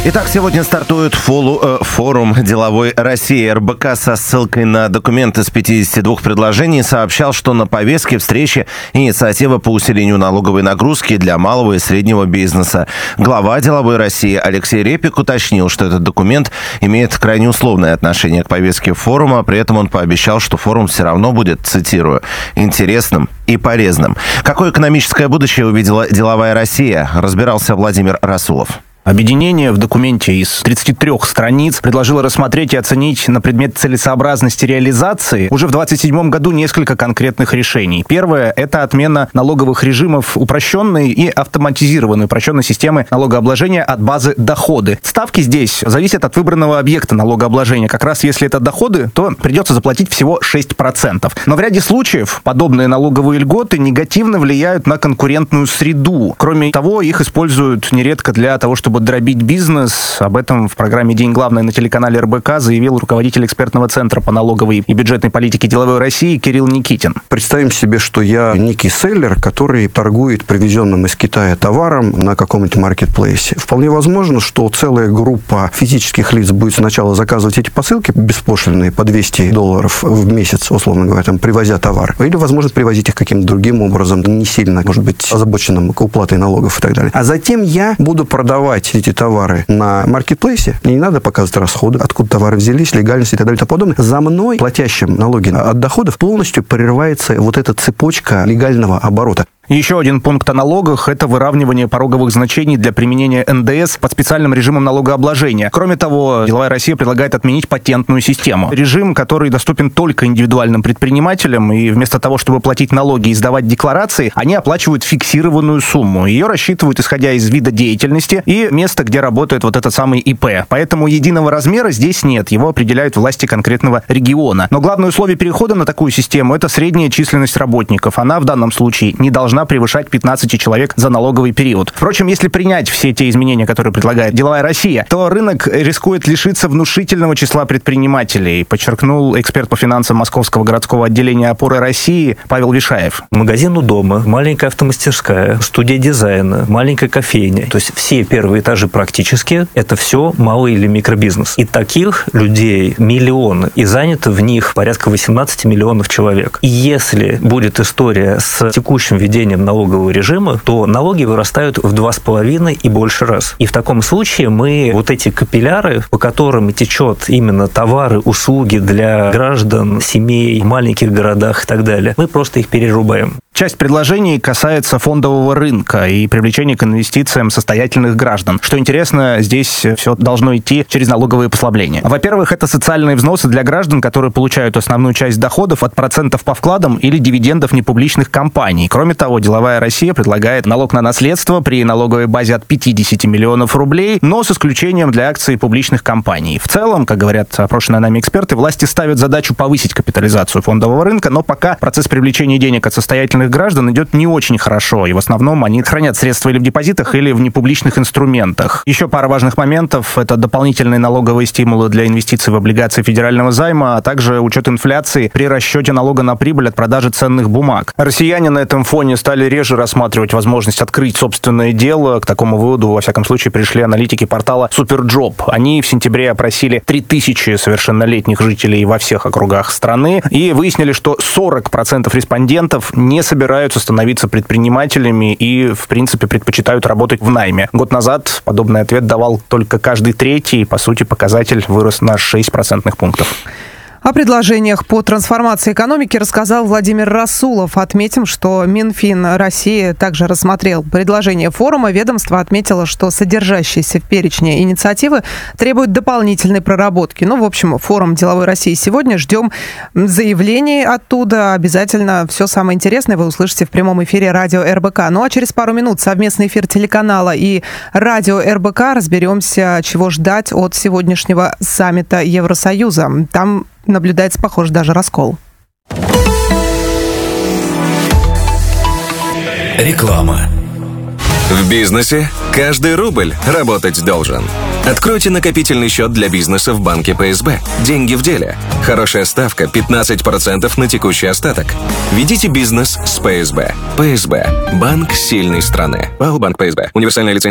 Итак, сегодня стартует форум «Деловой России». РБК со ссылкой на документ из 52 предложений сообщал, что на повестке встречи инициатива по усилению налоговой нагрузки для малого и среднего бизнеса. Глава «Деловой России» Алексей Репик уточнил, что этот документ имеет крайне условное отношение к повестке форума, при этом он пообещал, что форум все равно будет, цитирую, «интересным и полезным». Какое экономическое будущее увидела «Деловая Россия», разбирался Владимир Расулов. Объединение в документе из 33 страниц предложило рассмотреть и оценить на предмет целесообразности реализации уже в 2027 году несколько конкретных решений. Первое – это отмена налоговых режимов упрощенной и автоматизированной упрощенной системы налогообложения от базы доходы. Ставки здесь зависят от выбранного объекта налогообложения. Как раз если это доходы, то придется заплатить всего 6%. Но в ряде случаев подобные налоговые льготы негативно влияют на конкурентную среду. Кроме того, их используют нередко для того, чтобы дробить бизнес. Об этом в программе «День главный» на телеканале РБК заявил руководитель экспертного центра по налоговой и бюджетной политике «Деловой России» Кирилл Никитин. Представим себе, что я некий селлер, который торгует привезенным из Китая товаром на каком-нибудь маркетплейсе. Вполне возможно, что целая группа физических лиц будет сначала заказывать эти посылки беспошлинные по $200 в месяц, условно говоря, там, привозя товар. Или, возможно, привозить их каким-то другим образом, не сильно, может быть, озабоченным к уплатой налогов и так далее. А затем я буду продавать эти товары на маркетплейсе, мне не надо показывать расходы, откуда товары взялись, легальность и так далее и тому подобное. За мной, платящим налоги от доходов, полностью прерывается вот эта цепочка легального оборота. Еще один пункт о налогах – это выравнивание пороговых значений для применения НДС под специальным режимом налогообложения. Кроме того, «Деловая Россия» предлагает отменить патентную систему. Режим, который доступен только индивидуальным предпринимателям, и вместо того, чтобы платить налоги и сдавать декларации, они оплачивают фиксированную сумму. Ее рассчитывают, исходя из вида деятельности и места, где работает вот этот самый ИП. Поэтому единого размера здесь нет, его определяют власти конкретного региона. Но главное условие перехода на такую систему – это средняя численность работников. Она в данном случае не должна превышать 15 человек за налоговый период. Впрочем, если принять все те изменения, которые предлагает «Деловая Россия», то рынок рискует лишиться внушительного числа предпринимателей, подчеркнул эксперт по финансам Московского городского отделения «Опоры России» Павел Вишаев. Магазин у дома, маленькая автомастерская, студия дизайна, маленькая кофейня. То есть все первые этажи практически это все малый или микробизнес. И таких людей миллионы. И занято в них порядка 18 миллионов человек. И если будет история с текущим ведением налогового режима, то налоги вырастают в 2,5 и больше раз. И в таком случае мы вот эти капилляры, по которым течет именно товары, услуги для граждан, семей, в маленьких городах и так далее, мы просто их перерубаем. Часть предложений касается фондового рынка и привлечения к инвестициям состоятельных граждан. Что интересно, здесь все должно идти через налоговые послабления. Во-первых, это социальные взносы для граждан, которые получают основную часть доходов от процентов по вкладам или дивидендов непубличных компаний. Кроме того, «Деловая Россия» предлагает налог на наследство при налоговой базе от 50 миллионов рублей, но с исключением для акций публичных компаний. В целом, как говорят опрошенные нами эксперты, власти ставят задачу повысить капитализацию фондового рынка, но пока процесс привлечения денег от состоятельных граждан идет не очень хорошо, и в основном они хранят средства или в депозитах, или в непубличных инструментах. Еще пара важных моментов – это дополнительные налоговые стимулы для инвестиций в облигации федерального займа, а также учет инфляции при расчете налога на прибыль от продажи ценных бумаг. Россияне на этом фоне стали реже рассматривать возможность открыть собственное дело. К такому выводу, во всяком случае, пришли аналитики портала Суперджоп. Они в сентябре опросили 3000 совершеннолетних жителей во всех округах страны и выяснили, что 40% респондентов не собираются становиться предпринимателями и, в принципе, предпочитают работать в найме. Год назад подобный ответ давал только каждый третий, и, по сути, показатель вырос на 6 процентных пунктов. О предложениях по трансформации экономики рассказал Владимир Расулов. Отметим, что Минфин России также рассмотрел предложение форума. Ведомство отметило, что содержащиеся в перечне инициативы требуют дополнительной проработки. В общем, форум «Деловой России» сегодня. Ждем заявлений оттуда. Обязательно все самое интересное вы услышите в прямом эфире радио РБК. А через пару минут совместный эфир телеканала и радио РБК. Разберемся, чего ждать от сегодняшнего саммита Евросоюза. Там наблюдается, похоже, даже раскол. Реклама. В бизнесе каждый рубль работать должен. Откройте накопительный счет для бизнеса в банке ПСБ. Деньги в деле. Хорошая ставка 15% на текущий остаток. Ведите бизнес с ПСБ. ПСБ. Банк сильной страны. Банк ПСБ. Универсальная лицензия.